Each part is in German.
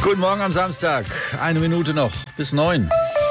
Guten Morgen am Samstag. 1 Minute noch bis 9.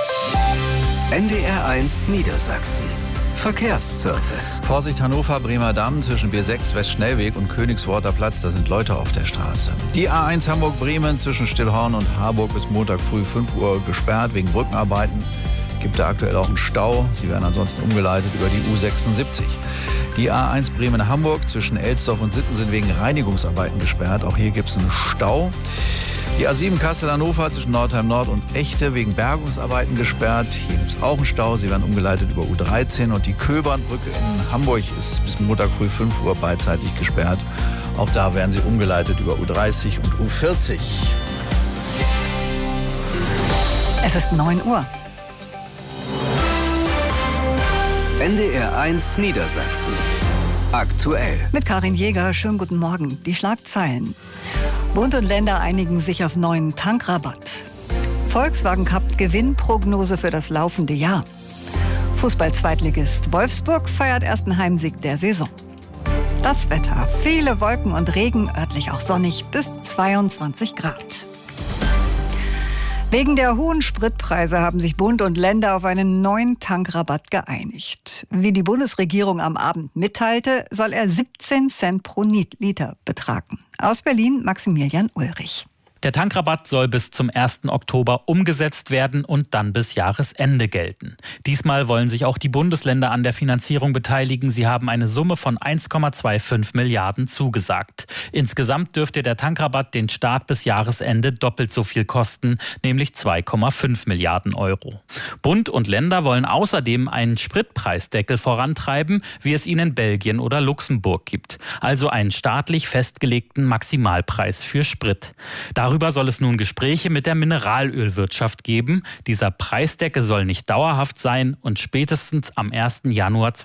NDR1 Niedersachsen. Verkehrsservice. Vorsicht Hannover, Bremer Damm zwischen B6 Westschnellweg und Königsworter Platz. Da sind Leute auf der Straße. Die A1 Hamburg-Bremen zwischen Stillhorn und Harburg bis Montag früh 5 Uhr gesperrt wegen Brückenarbeiten. Gibt da aktuell auch einen Stau. Sie werden ansonsten umgeleitet über die U76. Die A1 Bremen-Hamburg zwischen Elsdorf und Sitten sind wegen Reinigungsarbeiten gesperrt. Auch hier gibt es einen Stau. Die A7 Kassel-Hannover zwischen Nordheim Nord und Echte wegen Bergungsarbeiten gesperrt. Hier gibt es auch einen Stau. Sie werden umgeleitet über U13. Und die Köbernbrücke in Hamburg ist bis Montag früh 5 Uhr beidseitig gesperrt. Auch da werden sie umgeleitet über U30 und U40. Es ist 9 Uhr. NDR1 Niedersachsen. Aktuell. Mit Karin Jäger, schönen guten Morgen. Die Schlagzeilen. Bund und Länder einigen sich auf neuen Tankrabatt. Volkswagen Cup Gewinnprognose für das laufende Jahr. Fußball-Zweitligist Wolfsburg feiert ersten Heimsieg der Saison. Das Wetter, viele Wolken und Regen, örtlich auch sonnig bis 22 Grad. Wegen der hohen Spritpreise haben sich Bund und Länder auf einen neuen Tankrabatt geeinigt. Wie die Bundesregierung am Abend mitteilte, soll er 17 Cent pro Liter betragen. Aus Berlin Maximilian Ulrich. Der Tankrabatt soll bis zum 1. Oktober umgesetzt werden und dann bis Jahresende gelten. Diesmal wollen sich auch die Bundesländer an der Finanzierung beteiligen. Sie haben eine Summe von 1,25 Milliarden zugesagt. Insgesamt dürfte der Tankrabatt den Start bis Jahresende doppelt so viel kosten, nämlich 2,5 Milliarden Euro. Bund und Länder wollen außerdem einen Spritpreisdeckel vorantreiben, wie es ihn in Belgien oder Luxemburg gibt. Also einen staatlich festgelegten Maximalpreis für Sprit. Darüber soll es nun Gespräche mit der Mineralölwirtschaft geben. Dieser Preisdeckel soll nicht dauerhaft sein und spätestens am 1. Januar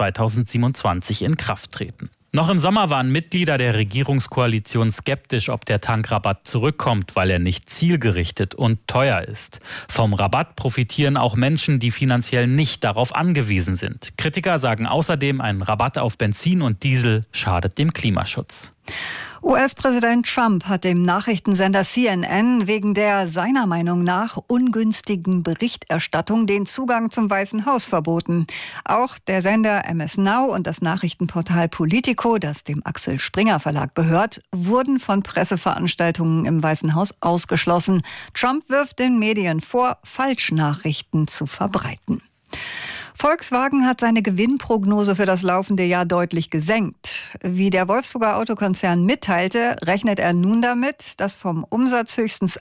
2027 in Kraft treten. Noch im Sommer waren Mitglieder der Regierungskoalition skeptisch, ob der Tankrabatt zurückkommt, weil er nicht zielgerichtet und teuer ist. Vom Rabatt profitieren auch Menschen, die finanziell nicht darauf angewiesen sind. Kritiker sagen außerdem, ein Rabatt auf Benzin und Diesel schadet dem Klimaschutz. US-Präsident Trump hat dem Nachrichtensender CNN wegen der seiner Meinung nach ungünstigen Berichterstattung den Zugang zum Weißen Haus verboten. Auch der Sender MS Now und das Nachrichtenportal Politico, das dem Axel Springer Verlag gehört, wurden von Presseveranstaltungen im Weißen Haus ausgeschlossen. Trump wirft den Medien vor, Falschnachrichten zu verbreiten. Volkswagen hat seine Gewinnprognose für das laufende Jahr deutlich gesenkt. Wie der Wolfsburger Autokonzern mitteilte, rechnet er nun damit, dass vom Umsatz höchstens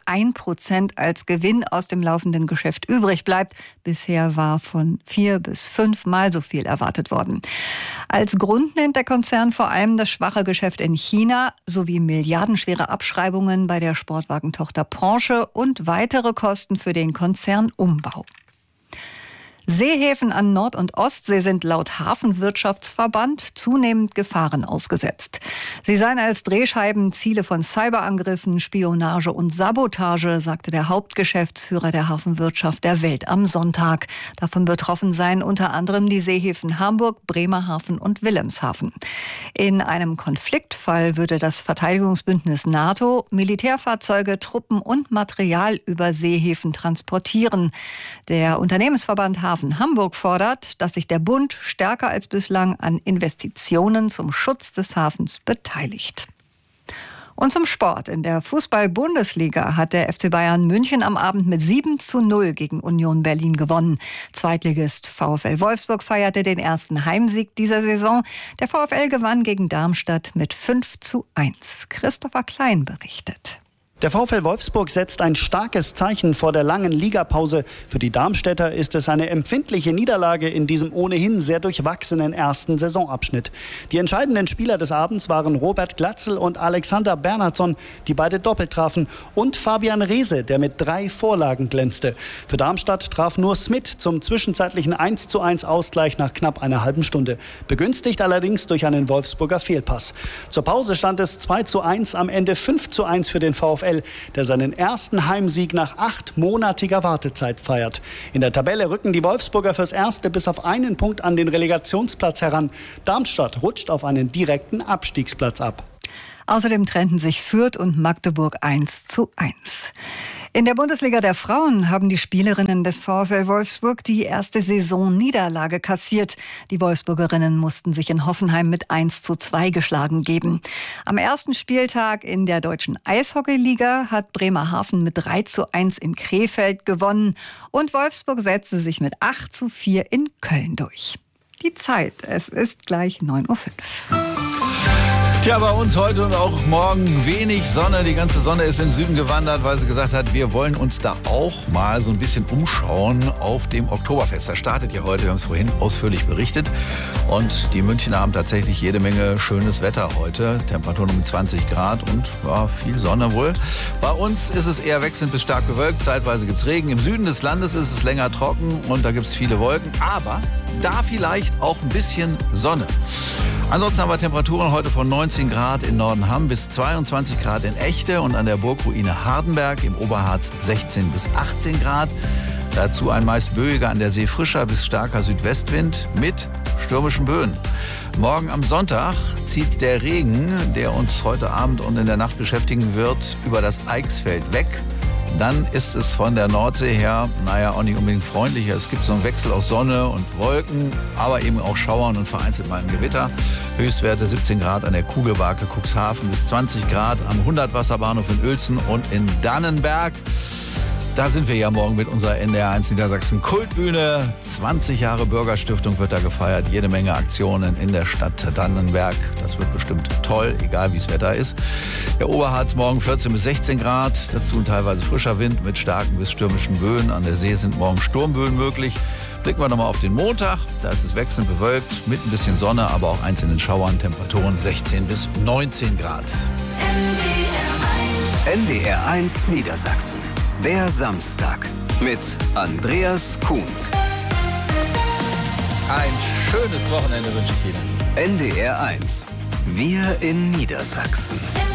1% als Gewinn aus dem laufenden Geschäft übrig bleibt. Bisher war von 4 bis 5 Mal so viel erwartet worden. Als Grund nennt der Konzern vor allem das schwache Geschäft in China sowie milliardenschwere Abschreibungen bei der Sportwagentochter Porsche und weitere Kosten für den Konzernumbau. Seehäfen an Nord- und Ostsee sind laut Hafenwirtschaftsverband zunehmend Gefahren ausgesetzt. Sie seien als Drehscheiben Ziele von Cyberangriffen, Spionage und Sabotage, sagte der Hauptgeschäftsführer der Hafenwirtschaft der Welt am Sonntag. Davon betroffen seien unter anderem die Seehäfen Hamburg, Bremerhaven und Wilhelmshaven. In einem Konfliktfall würde das Verteidigungsbündnis NATO Militärfahrzeuge, Truppen und Material über Seehäfen transportieren. Der Unternehmensverband Hafen Hamburg fordert, dass sich der Bund stärker als bislang an Investitionen zum Schutz des Hafens beteiligt. Und zum Sport. In der Fußball-Bundesliga hat der FC Bayern München am Abend mit 7:0 gegen Union Berlin gewonnen. Zweitligist VfL Wolfsburg feierte den ersten Heimsieg dieser Saison. Der VfL gewann gegen Darmstadt mit 5:1. Christopher Klein berichtet. Der VfL Wolfsburg setzt ein starkes Zeichen vor der langen Ligapause. Für die Darmstädter ist es eine empfindliche Niederlage in diesem ohnehin sehr durchwachsenen ersten Saisonabschnitt. Die entscheidenden Spieler des Abends waren Robert Glatzel und Alexander Bernhardsson, die beide doppelt trafen, und Fabian Reese, der mit 3 Vorlagen glänzte. Für Darmstadt traf nur Smith zum zwischenzeitlichen 1:1 Ausgleich nach knapp einer halben Stunde. Begünstigt allerdings durch einen Wolfsburger Fehlpass. Zur Pause stand es 2:1, am Ende 5:1 für den VfL, der seinen ersten Heimsieg nach 8-monatiger Wartezeit feiert. In der Tabelle rücken die Wolfsburger fürs Erste bis auf einen Punkt an den Relegationsplatz heran. Darmstadt rutscht auf einen direkten Abstiegsplatz ab. Außerdem trennten sich Fürth und Magdeburg 1:1. In der Bundesliga der Frauen haben die Spielerinnen des VfL Wolfsburg die erste Saisonniederlage kassiert. Die Wolfsburgerinnen mussten sich in Hoffenheim mit 1:2 geschlagen geben. Am ersten Spieltag in der deutschen Eishockeyliga hat Bremerhaven mit 3:1 in Krefeld gewonnen und Wolfsburg setzte sich mit 8:4 in Köln durch. Die Zeit, es ist gleich 9:05 Uhr. Tja, bei uns heute und auch morgen wenig Sonne. Die ganze Sonne ist in den Süden gewandert, weil sie gesagt hat, wir wollen uns da auch mal so ein bisschen umschauen auf dem Oktoberfest. Das startet ja heute, wir haben es vorhin ausführlich berichtet. Und die Münchner haben tatsächlich jede Menge schönes Wetter heute. Temperaturen um 20 Grad und ja, viel Sonne wohl. Bei uns ist es eher wechselnd bis stark bewölkt. Zeitweise gibt es Regen. Im Süden des Landes ist es länger trocken und da gibt es viele Wolken. Aber da vielleicht auch ein bisschen Sonne. Ansonsten haben wir Temperaturen heute von 19 Grad in Nordenham bis 22 Grad in Echte und an der Burgruine Hardenberg im Oberharz 16 bis 18 Grad. Dazu ein meist böiger, an der See frischer bis starker Südwestwind mit stürmischen Böen. Morgen am Sonntag zieht der Regen, der uns heute Abend und in der Nacht beschäftigen wird, über das Eichsfeld weg. Dann ist es von der Nordsee her, auch nicht unbedingt freundlicher. Es gibt so einen Wechsel aus Sonne und Wolken, aber eben auch Schauern und vereinzelt mal ein Gewitter. Höchstwerte 17 Grad an der Kugelbake Cuxhaven bis 20 Grad am 100-Wasserbahnhof in Uelzen und in Dannenberg. Da sind wir ja morgen mit unserer NDR1 Niedersachsen Kultbühne. 20 Jahre Bürgerstiftung wird da gefeiert. Jede Menge Aktionen in der Stadt Dannenberg. Das wird bestimmt toll, egal wie das Wetter ist. Der Oberharz morgen 14 bis 16 Grad. Dazu ein teilweise frischer Wind mit starken bis stürmischen Böen. An der See sind morgen Sturmböen möglich. Blicken wir nochmal auf den Montag. Da ist es wechselnd bewölkt mit ein bisschen Sonne, aber auch einzelnen Schauern. Temperaturen 16 bis 19 Grad. NDR1 Niedersachsen. Der Samstag mit Andreas Kuhnt. Ein schönes Wochenende wünsche ich Ihnen. NDR1. Wir in Niedersachsen.